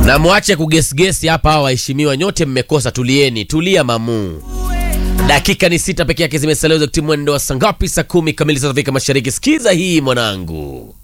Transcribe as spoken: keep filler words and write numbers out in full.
Na mwache kugesgesi hapa, hawa waheshimiwa nyote mmekosa. Tulieni, tulia mamu. Dakika ni sita pekee yake zimesalia za timu mwendo wa sangapi? Saa kumi kamili za Afrika Mashariki. Sikiza hii mwanangu.